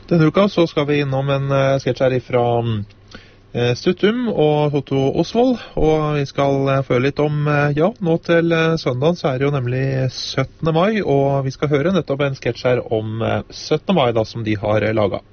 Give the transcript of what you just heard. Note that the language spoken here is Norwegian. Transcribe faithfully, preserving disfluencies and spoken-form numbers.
Denne uka så skal vi innom en uh, sketsj her fra uh, Stuttum og Totto Osvold, og vi skal uh, få høre litt om, uh, ja, nå til uh, søndagen så er det jo nemlig syttende mai, og vi skal høre nettopp en sketsj her om uh, syttende mai da, som de har uh, laget.